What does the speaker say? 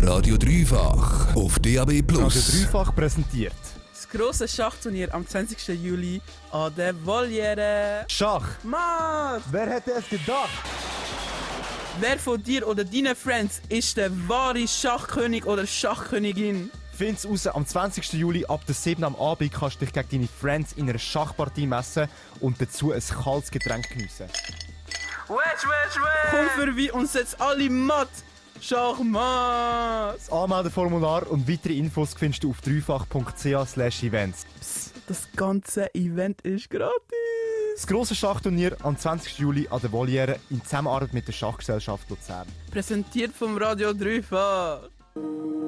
Radio Dreifach auf DAB+. Radio Dreifach präsentiert das grosse Schachturnier am 20. Juli an der Voliere. Schach. Mann! Wer hätte es gedacht? Wer von dir oder deinen Friends ist der wahre Schachkönig oder Schachkönigin? Find's raus, am 20. Juli ab der 7 am Abend kannst du dich gegen deine Friends in einer Schachpartie messen und dazu ein kaltes Getränk geniessen. Komm vorbei und setz alle matt! Schachmatt! Das Anmeldeformular und weitere Infos findest du auf dreifach.ch/events. Das ganze Event ist gratis! Das grosse Schachturnier am 20. Juli an der Voliere in Zusammenarbeit mit der Schachgesellschaft Luzern. Präsentiert vom Radio Dreifach.